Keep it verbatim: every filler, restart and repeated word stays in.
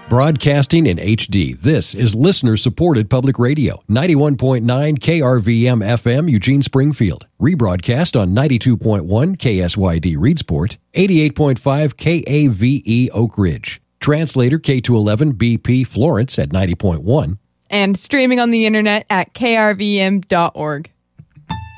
Broadcasting in H D, this is listener-supported public radio, ninety-one point nine K R V M F M, Eugene, Springfield. Rebroadcast on ninety-two point one K S Y D, Reedsport, eighty-eight point five K A V E, Oak Ridge. Translator K two eleven B P, Florence at ninety point one. And streaming on the internet at K R V M dot org.